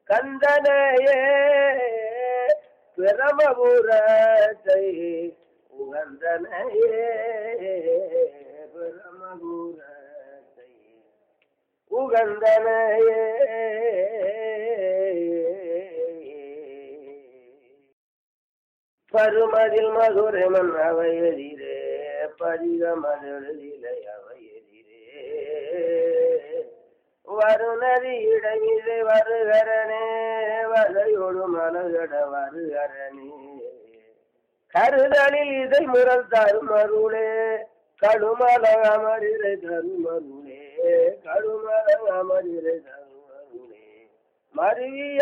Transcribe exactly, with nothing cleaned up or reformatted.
கந்தனையே பிரமபுரத்தை உகந்தனையே பிரமபுரத்தை உகந்தனையே. பருமதில் மதுரை மன் அவை எதிரே பதிக மதுரிலை அவை எதிரே வருநதி இடமிசை வருகரனே வலையொடு மலகட வருகரனே கருதலில் இதை முரல் தருமருளே கடுமல அமரிரை தருமருளே கடுமல அமரிரை தருமருளே மருவிய